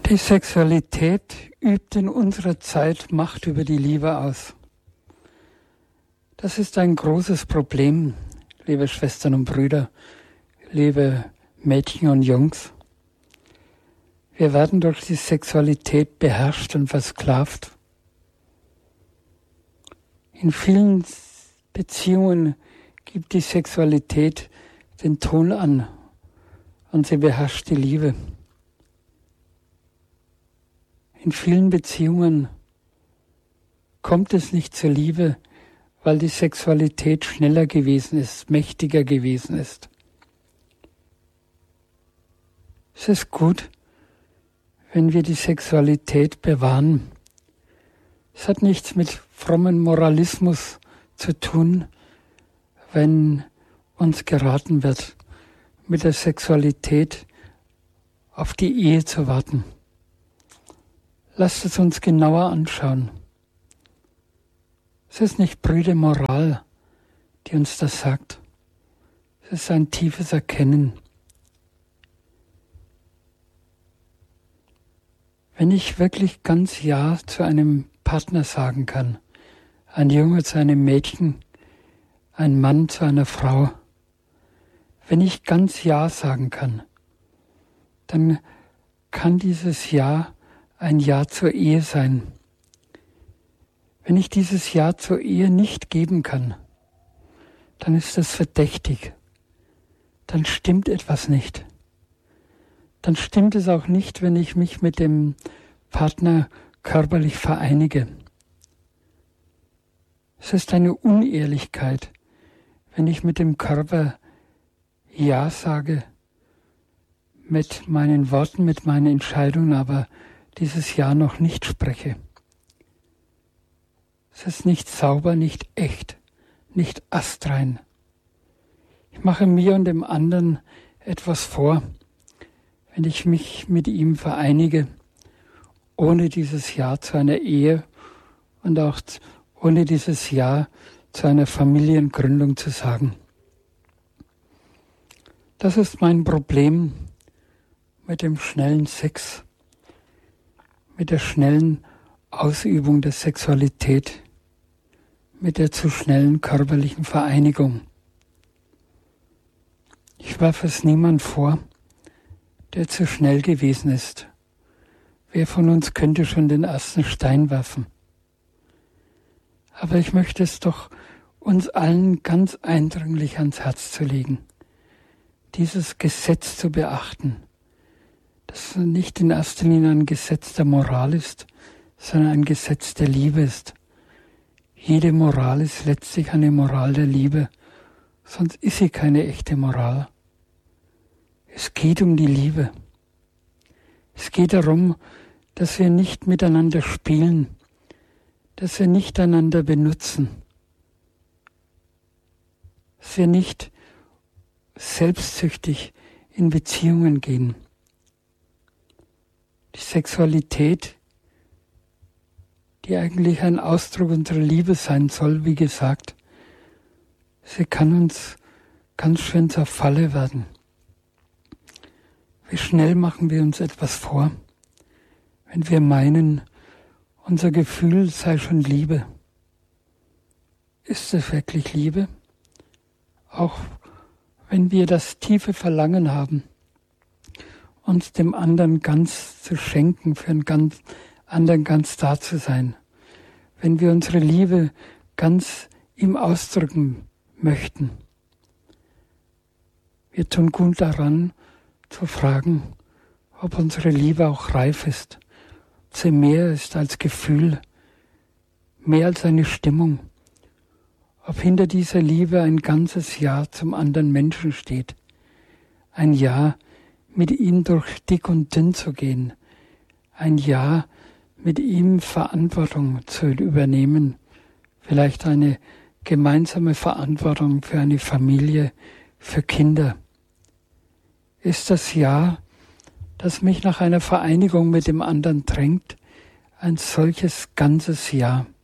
Die Sexualität übt in unserer Zeit Macht über die Liebe aus. Das ist ein großes Problem, liebe Schwestern und Brüder, liebe Mädchen und Jungs. Wir werden durch die Sexualität beherrscht und versklavt. In vielen Beziehungen gibt die Sexualität den Ton an und sie beherrscht die Liebe. In vielen Beziehungen kommt es nicht zur Liebe, weil die Sexualität schneller gewesen ist, mächtiger gewesen ist. Es ist gut, wenn wir die Sexualität bewahren. Es hat nichts mit frommen Moralismus zu tun, wenn uns geraten wird, mit der Sexualität auf die Ehe zu warten. Lasst es uns genauer anschauen. Es ist nicht brüde Moral, die uns das sagt. Es ist ein tiefes Erkennen. Wenn ich wirklich ganz Ja zu einem Partner sagen kann, ein Junge zu einem Mädchen, ein Mann zu einer Frau, wenn ich ganz Ja sagen kann, dann kann dieses Ja ein Ja zur Ehe sein. Wenn ich dieses Ja zur Ehe nicht geben kann, dann ist das verdächtig. Dann stimmt etwas nicht. Dann stimmt es auch nicht, wenn ich mich mit dem Partner körperlich vereinige. Es ist eine Unehrlichkeit, wenn ich mit dem Körper Ja sage, mit meinen Worten, mit meinen Entscheidungen, aber dieses Ja noch nicht spreche. Es ist nicht sauber, nicht echt, nicht astrein. Ich mache mir und dem anderen etwas vor, wenn ich mich mit ihm vereinige, ohne dieses Ja zu einer Ehe und auch ohne dieses Ja zu einer Familiengründung zu sagen. Das ist mein Problem mit dem schnellen Sex, mit der schnellen Ausübung der Sexualität, mit der zu schnellen körperlichen Vereinigung. Ich werfe es niemand vor, der zu schnell gewesen ist. Wer von uns könnte schon den ersten Stein werfen? Aber ich möchte es doch uns allen ganz eindringlich ans Herz zu legen, dieses Gesetz zu beachten, das nicht in erster Linie ein Gesetz der Moral ist, sondern ein Gesetz der Liebe ist. Jede Moral ist letztlich eine Moral der Liebe, sonst ist sie keine echte Moral. Es geht um die Liebe. Es geht darum, dass wir nicht miteinander spielen, dass wir nicht einander benutzen, dass wir nicht selbstsüchtig in Beziehungen gehen. Die Sexualität, die eigentlich ein Ausdruck unserer Liebe sein soll, wie gesagt, sie kann uns ganz schön zur Falle werden. Wie schnell machen wir uns etwas vor, wenn wir meinen, unser Gefühl sei schon Liebe. Ist es wirklich Liebe? Auch wenn wir das tiefe Verlangen haben, uns dem anderen ganz zu schenken, für den anderen ganz da zu sein. Wenn wir unsere Liebe ganz ihm ausdrücken möchten. Wir tun gut daran, zu fragen, ob unsere Liebe auch reif ist, ob sie mehr ist als Gefühl, mehr als eine Stimmung, ob hinter dieser Liebe ein ganzes Ja zum anderen Menschen steht, ein Ja, mit ihm durch dick und dünn zu gehen, ein Ja, mit ihm Verantwortung zu übernehmen, vielleicht eine gemeinsame Verantwortung für eine Familie, für Kinder. Ist das Ja, das mich nach einer Vereinigung mit dem anderen drängt, ein solches ganzes Ja?